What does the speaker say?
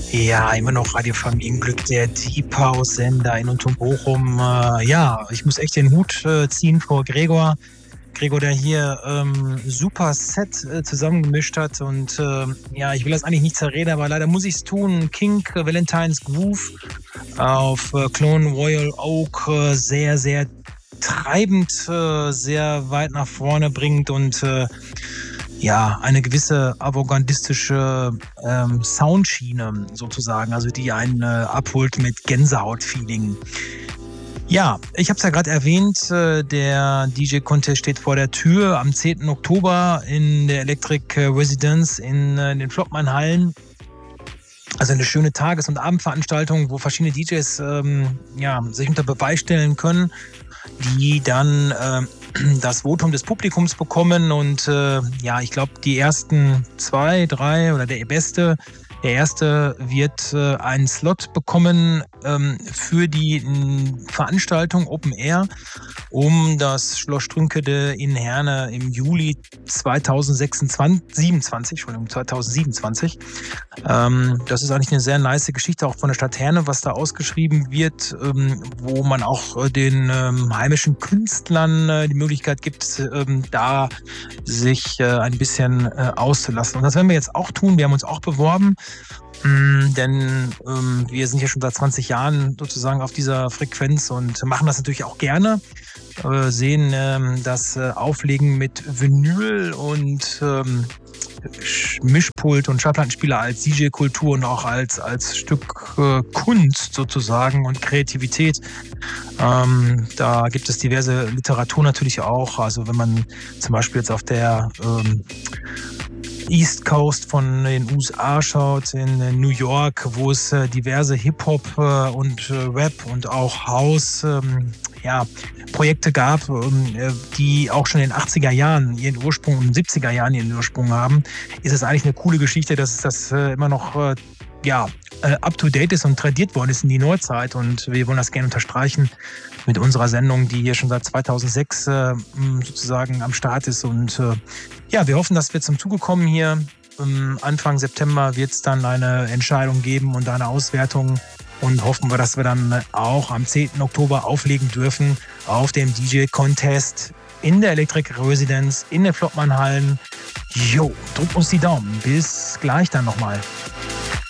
Ja, immer noch Radio Familienglück, der Deep House Sender in und um Bochum. Ja, ich muss echt den Hut ziehen vor Gregor. Gregor, der hier super Set zusammengemischt hat. Und ja, ich will das eigentlich nicht zerreden, aber leider muss ich es tun. King Valentine's Groove auf Clone Royal Oak sehr, sehr treibend, sehr weit nach vorne bringt und ja, eine gewisse avantgardistische Soundschiene sozusagen, also die einen abholt mit Gänsehaut-Feeling. Ja, ich habe es ja gerade erwähnt, der DJ-Contest steht vor der Tür am 10. Oktober in der Electric Residence in den Flopman-Hallen. Also eine schöne Tages- und Abendveranstaltung, wo verschiedene DJs ja, sich unter Beweis stellen können, die dann das Votum des Publikums bekommen und ja, ich glaube, die ersten 2, 3 oder der erste wird einen Slot bekommen für die Veranstaltung Open Air um das Schloss Strünkede in Herne im Juli 2027. Das ist eigentlich eine sehr nice Geschichte, auch von der Stadt Herne, was da ausgeschrieben wird, wo man auch den heimischen Künstlern die Möglichkeit gibt, da sich ein bisschen auszulassen. Und das werden wir jetzt auch tun. Wir haben uns auch beworben. Denn wir sind ja schon seit 20 Jahren sozusagen auf dieser Frequenz und machen das natürlich auch gerne. Sehen das Auflegen mit Vinyl und Mischpult und Schallplattenspieler als DJ-Kultur und auch als Stück Kunst sozusagen und Kreativität. Da gibt es diverse Literatur natürlich auch. Also wenn man zum Beispiel jetzt auf der East Coast von den USA schaut, in New York, wo es diverse Hip-Hop und Rap und auch House ja, Projekte gab, die auch schon in den 80er Jahren ihren Ursprung und 70er Jahren ihren Ursprung haben, ist es eigentlich eine coole Geschichte, dass das immer noch ja, up-to-date ist und tradiert worden ist in die Neuzeit. Und wir wollen das gerne unterstreichen mit unserer Sendung, die hier schon seit 2006 sozusagen am Start ist. Und ja, wir hoffen, dass wir zum Zuge kommen hier. Anfang September wird es dann eine Entscheidung geben und eine Auswertung. Und hoffen wir, dass wir dann auch am 10. Oktober auflegen dürfen auf dem DJ-Contest in der Electric Residence, in den Flopman-Hallen. Jo, drückt uns die Daumen. Bis gleich dann nochmal.